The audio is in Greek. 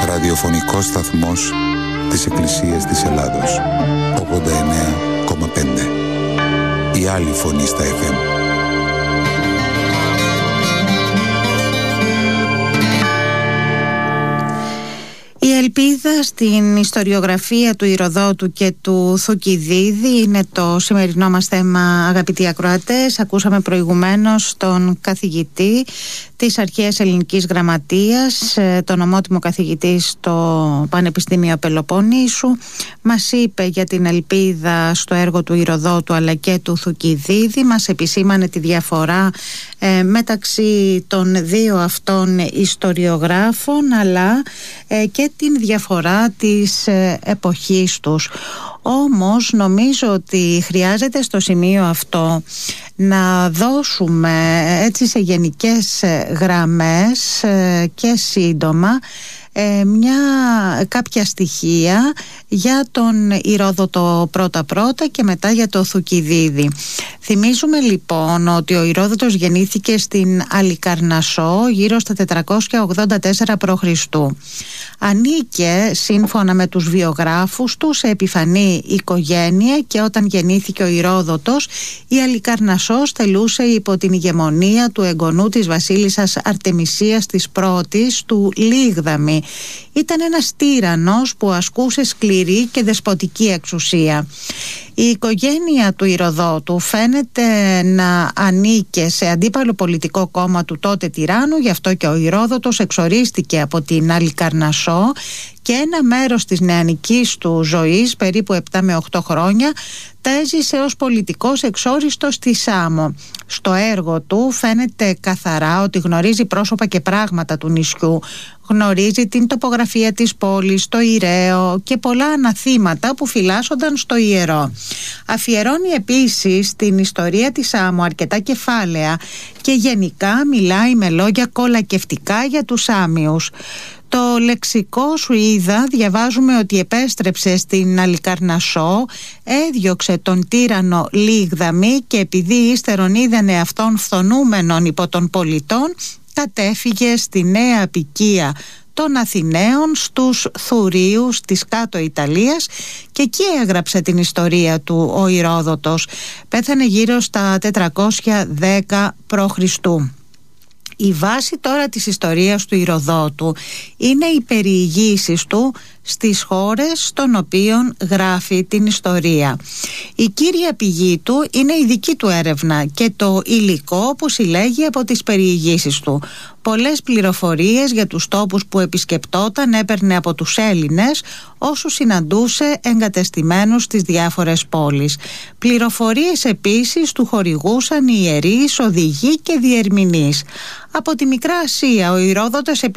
ραδιοφωνικός σταθμός της Εκκλησίας της Ελλάδος. 89,5. Η άλλη φωνή στα FM. Η ελπίδα στην ιστοριογραφία του Ηροδότου και του Θουκυδίδη είναι το σημερινό μας θέμα, αγαπητοί ακροατές. Ακούσαμε προηγουμένως τον καθηγητή της Αρχαίας Ελληνικής Γραμματείας, τον ομότιμο καθηγητή στο Πανεπιστήμιο Πελοποννήσου. Μας είπε για την ελπίδα στο έργο του Ηροδότου αλλά και του Θουκυδίδη. Μας επισήμανε τη διαφορά μεταξύ των δύο αυτών ιστοριογράφων, αλλά και την διαφορά της εποχής τους. Όμως νομίζω ότι χρειάζεται στο σημείο αυτό να δώσουμε έτσι σε γενικές γραμμές και σύντομα κάποια στοιχεία για τον Ηρόδοτο πρώτα και μετά για το Θουκυδίδη. Θυμίζουμε λοιπόν ότι ο Ηρόδοτος γεννήθηκε στην Αλικαρνασσό γύρω στα 484 π.Χ. Ανήκε σύμφωνα με τους βιογράφους του σε επιφανή οικογένεια και όταν γεννήθηκε ο Ηρόδοτος η Αλικαρνασσός τελούσε υπό την ηγεμονία του εγγονού της βασίλισσας Αρτεμισίας της Πρώτης, του Λίγδαμη. Ήταν ένας τύραννος που ασκούσε σκληρή και δεσποτική εξουσία. Η οικογένεια του Ηροδότου φαίνεται να ανήκε σε αντίπαλο πολιτικό κόμμα του τότε τυράννου, γι' αυτό και ο Ηρόδοτος εξορίστηκε από την Αλικαρνασσό και ένα μέρος της νεανικής του ζωής, περίπου 7 με 8 χρόνια, τα έζησε ως πολιτικός εξόριστος στη Σάμο. Στο έργο του φαίνεται καθαρά ότι γνωρίζει πρόσωπα και πράγματα του νησιού. Γνωρίζει την τοπογραφία της πόλης, το ιεραίο και πολλά αναθήματα που φυλάσσονταν στο ιερό. Αφιερώνει επίσης την ιστορία της Σάμο αρκετά κεφάλαια και γενικά μιλάει με λόγια κολακευτικά για τους Σάμιους. Το λεξικό σου είδα, διαβάζουμε ότι επέστρεψε στην Αλικαρνασσό, έδιωξε τον τύραννο Λίγδαμη και επειδή ύστερον είδανε αυτόν φθονούμενον υπό των πολιτών, κατέφυγε στη νέα απικία των Αθηναίων στους Θουρίους της κάτω Ιταλίας και εκεί έγραψε την ιστορία του ο Ηρόδοτος. Πέθανε γύρω στα 410 π.Χ. Η βάση τώρα της ιστορίας του Ηροδότου είναι οι περιηγήσεις του στις χώρες των οποίων γράφει την ιστορία. Η κύρια πηγή του είναι η δική του έρευνα και το υλικό που συλλέγει από τις περιηγήσεις του. Πολλές πληροφορίες για τους τόπους που επισκεπτόταν έπαιρνε από τους Έλληνες όσους συναντούσε εγκατεστημένους στις διάφορες πόλεις. Πληροφορίες επίσης του χορηγούσαν οι ιερείς, οδηγοί και διερμηνείς. Από τη Μικρά Ασία ο Ηρόδοτος